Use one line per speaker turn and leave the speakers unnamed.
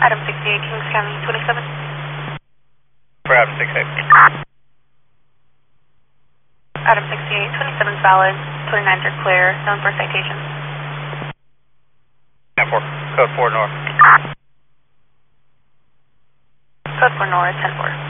Adam 68, Kings County 27.
For Adam 68.
Adam 68, 27 is valid, 29s are clear, known for citation.
10-4, code 4 north.
Code 4 north, 10-4.